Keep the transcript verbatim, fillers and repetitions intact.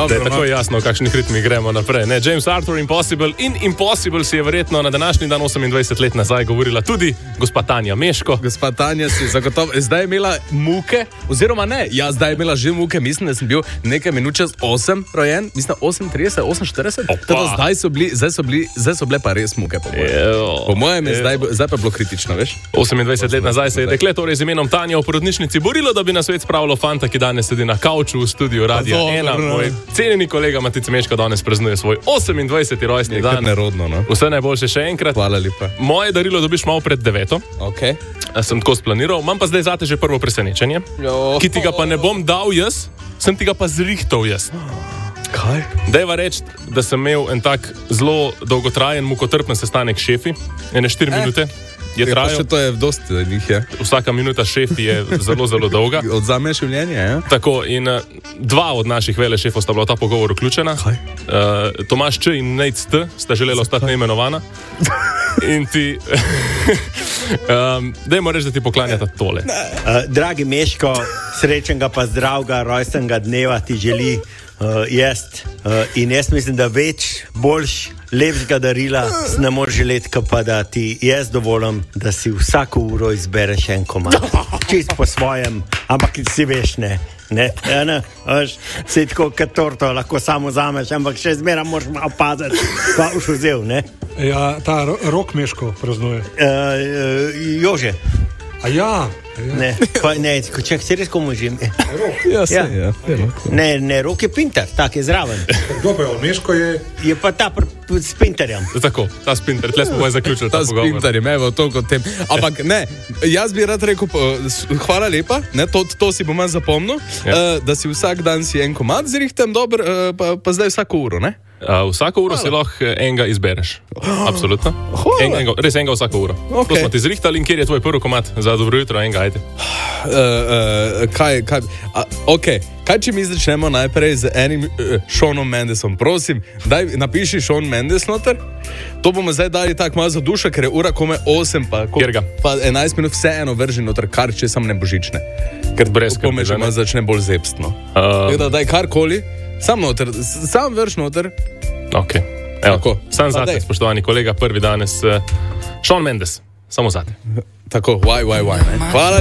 Da je tako jasno, v kakšnih ritmih gremo naprej. Ne? James Arthur, Impossible in Impossible si je verjetno na današnji dan osemindvajset let nazaj govorila tudi gospa Tanja Meško. Gospa Tanja si zagotovo, zdaj je imela muke, oziroma ne, ja, zdaj je imela že muke, mislim, da sem bil nekaj minut čez osem rojen, mislim, osem trideset, osem štirideset. Zdaj so, bili, zdaj, so bili, zdaj so bile pa res muke, po mojem. Po mojem je zdaj, zdaj pa bilo kritično, veš? osemindvajset let nazaj se je dekle, torej z imenom Tanja v porodnišnici borilo, da bi na svet spravilo fanta, ki danes sedi na kavču v studiu Radia ena. Moj cenjeni kolega Matic Meško danes praznuje svoj osemindvajseti rojstni dan. Nerodno, no? Vse najboljše še enkrat. Hvala lepa. Moje darilo dobiš malo pred deveto. Okay. Sem tako splaniral. Imam pa zdaj zate že prvo presenečenje, jo. Ki ti ga pa ne bom dal jaz, sem ti ga pa zrihtal jaz. Kaj? Dejva reči, da sem imel en tak zelo dolgotrajen, mukotrpen sestanek s šefi, ene štiri eh. minute. Je je pa še to je dosti njih, je. Vsaka minuta šefi je zelo, zelo dolga. Odzame življenje, ja? Tako, in uh, dva od naših vele šefov sta bila v ta pogovor vključena. Kaj? Uh, Tomaš Č. in Nejc T. sta želela ostati neimenovana. In ti... um, dajmo reči, da ti poklanjata tole. Uh, dragi Meško, srečnega pa zdravega rojstnega dneva ti želi uh, jaz. Uh, in jaz mislim, da več, boljš, lepšega darila ne moreš želeti, pa da ti jaz dovolim, da si vsako uro izbereš en komad. Čist po svojem, ampak si veš, ne. Ne, ne, veš, si tako kot torto, lahko samo zameš, ampak še zmeraj moraš malo paziti, pa už vzel, ne. Ja, ta Rok Meško praznuje. Uh, uh, Jože. A ja. Ne, pa, ne, če si res komu že ime. Ja, se, ja. ja. Ne, ne, Rok je Pinter, tak je zraven. Kdo pa je, Meško je? Je pa ta pr, pr, s Pinterjem. Tako, ta s Pinter, tle smo boje zaključili ta, ta pogovor. Ta s Pinterjem, evo, toliko o tem. Ampak ne, jaz bi rad rekel, hvala lepa, ne, to, to si bom jaz zapomnil, ja. uh, da si vsak dan si en komad zrihtem, dober, uh, pa, pa zdaj vsako uro, ne? Uh, vsako uro hvala. Si lahko enega izbereš. Absolutno. En, enga, res enega vsako uro. Okay. To smo ti zrihtali in kjer je tvoj prvi komad za dobro jutro, enega, ajde. Uh, uh, kaj, kaj, uh, ok, kaj če mi začnemo najprej z enim uh, Seanom Mendesom, prosim, daj, napiši Sean Mendes noter, to bomo zdaj dali tako malo za dušo, ker je ura kome osem, pa, ko, pa enajst minut vseeno vrži noter, kar če sam ne božične, ker brez kome že malo začne bolj zepstno. Um. Da, daj karkoli, sam noter, sam vrš noter. Ok, evo, sam zate, spoštovani kolega, prvi danes uh, Sean Mendes, samo zate. Tako, why, why, why, ne? Hvala.